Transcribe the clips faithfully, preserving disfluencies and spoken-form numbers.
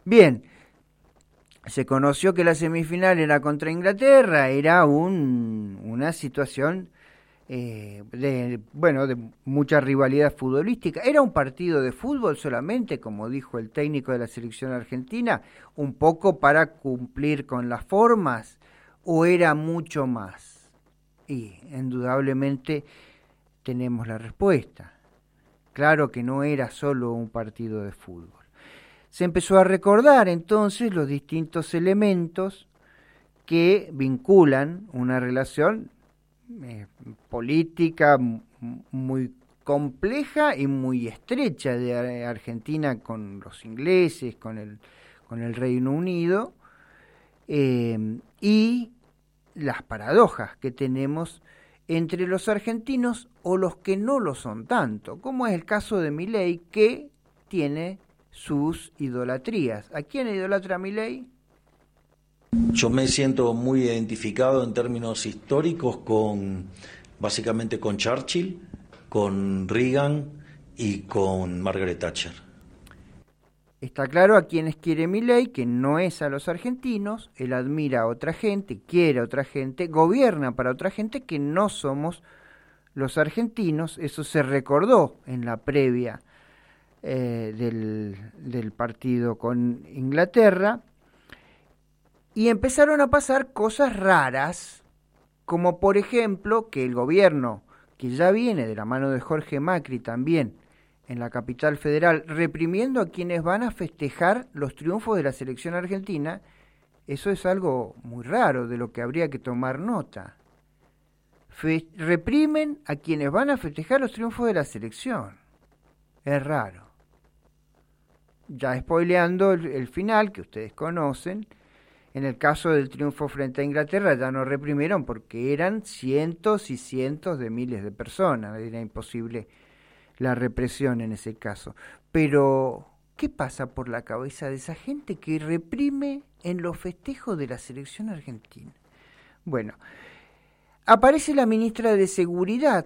Bien, se conoció que la semifinal era contra Inglaterra, era un, una situación eh, de, bueno, de mucha rivalidad futbolística. Era un partido de fútbol solamente, como dijo el técnico de la selección argentina, un poco para cumplir con las formas, o era mucho más. Y indudablemente tenemos la respuesta. Claro que no era solo un partido de fútbol. Se empezó a recordar entonces los distintos elementos que vinculan una relación eh, política m- muy compleja y muy estrecha de Argentina con los ingleses, con el, con el Reino Unido, eh, y las paradojas que tenemos entre los argentinos o los que no lo son tanto, como es el caso de Milei, que tiene sus idolatrías. ¿A quién idolatra Milei? Yo me siento muy identificado en términos históricos con, básicamente con Churchill, con Reagan y con Margaret Thatcher. Está claro a quienes quiere Milei, que no es a los argentinos. Él admira a otra gente, quiere a otra gente, gobierna para otra gente que no somos los argentinos. Eso se recordó en la previa eh, del, del partido con Inglaterra. Y empezaron a pasar cosas raras, como por ejemplo que el gobierno, que ya viene de la mano de Jorge Macri también, en la capital federal, reprimiendo a quienes van a festejar los triunfos de la selección argentina. Eso es algo muy raro, de lo que habría que tomar nota. Fe- reprimen a quienes van a festejar los triunfos de la selección. Es raro. Ya spoileando el, el final, que ustedes conocen, en el caso del triunfo frente a Inglaterra ya no reprimieron porque eran cientos y cientos de miles de personas. Era imposible la represión en ese caso. Pero, ¿qué pasa por la cabeza de esa gente que reprime en los festejos de la selección argentina? Bueno, aparece la ministra de Seguridad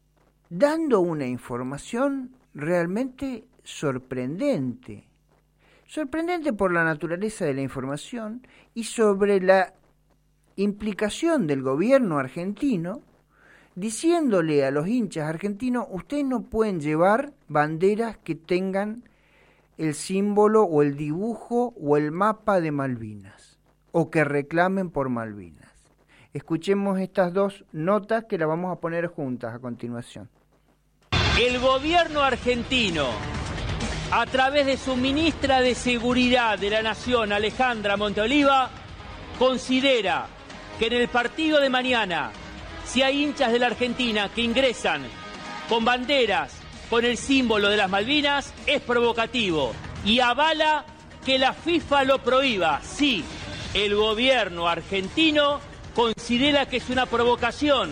dando una información realmente sorprendente. Sorprendente por la naturaleza de la información y sobre la implicación del gobierno argentino, diciéndole a los hinchas argentinos: ustedes no pueden llevar banderas que tengan el símbolo o el dibujo o el mapa de Malvinas, o que reclamen por Malvinas. Escuchemos estas dos notas que las vamos a poner juntas a continuación. El gobierno argentino, a través de su ministra de Seguridad de la Nación, Alejandra Monteoliva, considera que en el partido de mañana, si hay hinchas de la Argentina que ingresan con banderas con el símbolo de las Malvinas, es provocativo y avala que la FIFA lo prohíba. Sí, el gobierno argentino considera que es una provocación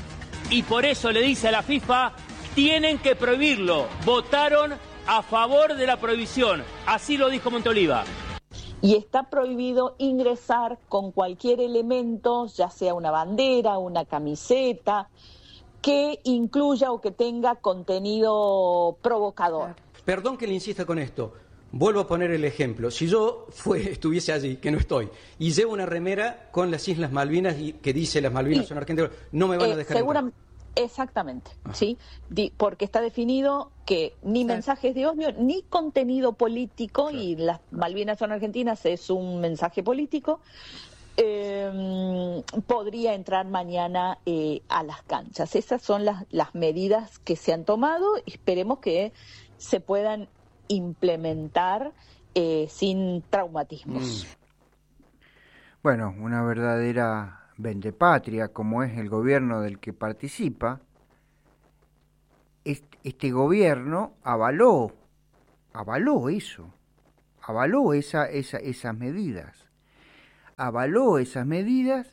y por eso le dice a la FIFA: tienen que prohibirlo. Votaron a favor de la prohibición. Así lo dijo Monteoliva. Y está prohibido ingresar con cualquier elemento, ya sea una bandera, una camiseta, que incluya o que tenga contenido provocador. Perdón que le insista con esto. Vuelvo a poner el ejemplo. Si yo fue, estuviese allí, que no estoy, y llevo una remera con las Islas Malvinas y que dice las Malvinas y, son argentinas, no me van eh, a dejar seguramente, exactamente, Ajá. ¿sí? Di, porque está definido que ni claro. mensajes de odio, ni contenido político, claro. y las Malvinas son argentinas, es un mensaje político. Eh, podría entrar mañana eh, a las canchas. Esas son las, las medidas que se han tomado y esperemos que se puedan implementar eh, sin traumatismos. Mm. Bueno, una verdadera vendepatria, como es el gobierno del que participa. Este, este gobierno avaló, avaló eso, avaló esa, esa, esas medidas. avaló esas medidas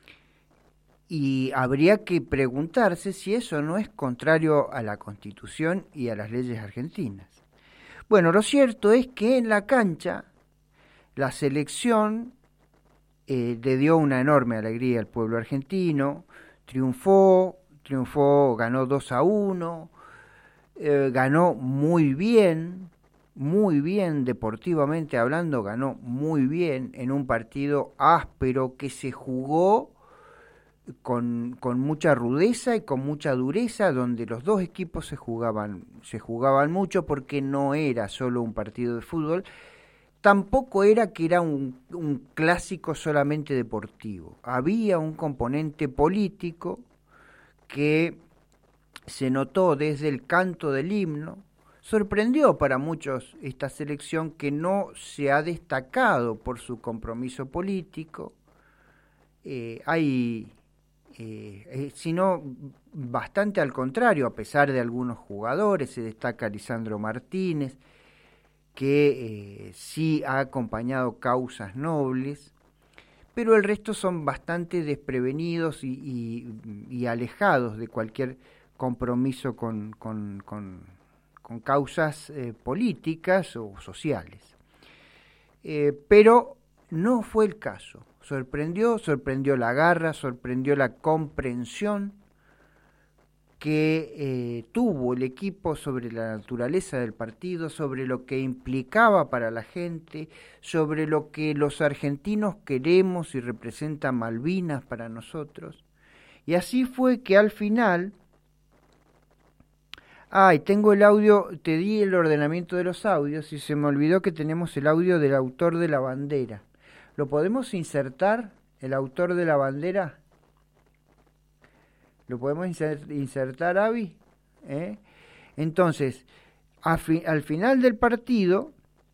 y habría que preguntarse si eso no es contrario a la Constitución y a las leyes argentinas. Bueno, lo cierto es que en la cancha la selección eh, le dio una enorme alegría al pueblo argentino, triunfó, triunfó, ganó dos a uno, eh, ganó muy bien, muy bien, deportivamente hablando, ganó muy bien en un partido áspero que se jugó con, con mucha rudeza y con mucha dureza, donde los dos equipos se jugaban, se jugaban mucho, porque no era solo un partido de fútbol, tampoco era que era un, un clásico solamente deportivo. Había un componente político que se notó desde el canto del himno. Sorprendió para muchos esta selección, que no se ha destacado por su compromiso político, eh, hay, eh, eh, sino bastante al contrario, a pesar de algunos jugadores. Se destaca Lisandro Martínez, que eh, sí ha acompañado causas nobles, pero el resto son bastante desprevenidos y, y, y alejados de cualquier compromiso con, con, con, con causas eh, políticas o sociales. Eh, pero no fue el caso. Sorprendió, sorprendió la garra, sorprendió la comprensión que eh, tuvo el equipo sobre la naturaleza del partido, sobre lo que implicaba para la gente, sobre lo que los argentinos queremos y representa Malvinas para nosotros. Y así fue que al final... Ay, ah, tengo el audio, te di el ordenamiento de los audios y se me olvidó que tenemos el audio del autor de la bandera. ¿Lo podemos insertar, el autor de la bandera? ¿Lo podemos insertar, Avi? ¿Eh? Entonces, a fi, al final del partido,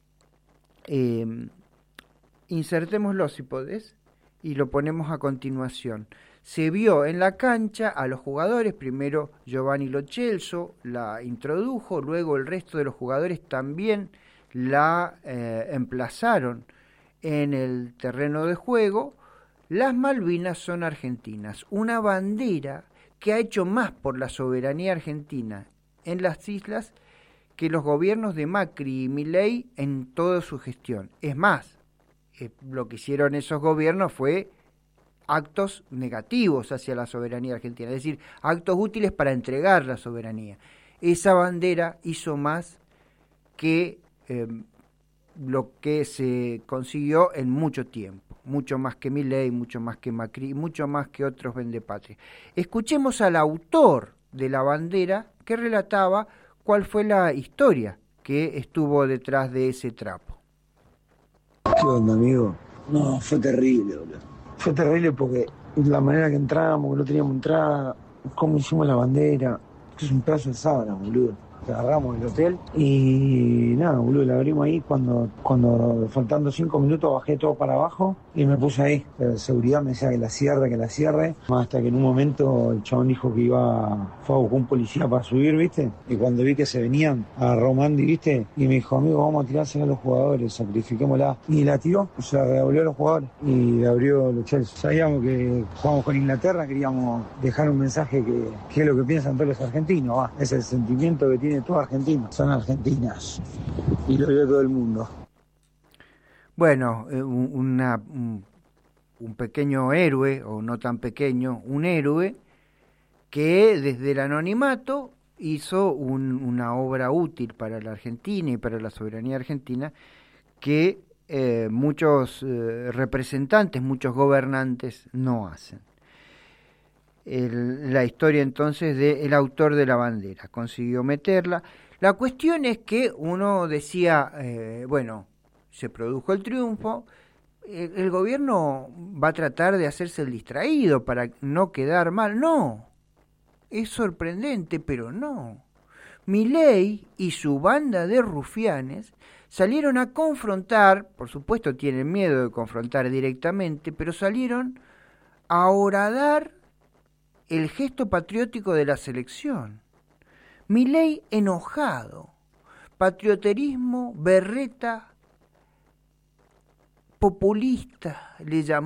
eh, insertémoslo si podés, y lo ponemos a continuación. Se vio en la cancha a los jugadores, primero Giovanni Lo Celso la introdujo, luego el resto de los jugadores también la eh, emplazaron en el terreno de juego. Las Malvinas son argentinas, una bandera que ha hecho más por la soberanía argentina en las islas que los gobiernos de Macri y Milei en toda su gestión. Es más, eh, lo que hicieron esos gobiernos fue actos negativos hacia la soberanía argentina, es decir, actos útiles para entregar la soberanía. Esa bandera hizo más que eh, lo que se consiguió en mucho tiempo, mucho más que Milei, mucho más que Macri, mucho más que otros vendepatrias. Escuchemos al autor de la bandera que relataba cuál fue la historia que estuvo detrás de ese trapo. ¿Qué onda, amigo? No, fue terrible, boludo. Fue terrible porque la manera que entramos, que no teníamos entrada, cómo hicimos la bandera, es un pedazo de sábana, boludo. La agarramos del hotel y nada, boludo, la abrimos ahí cuando, cuando faltando cinco minutos bajé todo para abajo y me puse ahí. La seguridad me decía que la cierre, que la cierre, hasta que en un momento el chabón dijo que iba, fue a buscar un policía para subir, ¿viste? Y cuando vi que se venían, agarró Mandy, ¿viste? Y me dijo, amigo, vamos a tirarse a los jugadores, sacrifiquémosla. Y la tiró, o sea, reabrió a los jugadores y le abrió los Chelsea. Sabíamos que jugamos con Inglaterra, queríamos dejar un mensaje que, que es lo que piensan todos los argentinos, ¿va? Es el sentimiento que tiene todo argentino, son argentinas y lo vio todo el mundo. Bueno, eh, una, un, un pequeño héroe, o no tan pequeño, un héroe que desde el anonimato hizo un, una obra útil para la Argentina y para la soberanía argentina que eh, muchos eh, representantes, muchos gobernantes no hacen. El, la historia entonces del autor de la bandera, consiguió meterla. La cuestión es que uno decía, eh, bueno, se produjo el triunfo, el, el gobierno va a tratar de hacerse el distraído para no quedar mal. No, es sorprendente, pero no. Milei y su banda de rufianes salieron a confrontar, por supuesto tienen miedo de confrontar directamente, pero salieron a horadar el gesto patriótico de la selección. Milei enojado, patrioterismo, berreta, populista, le llamó.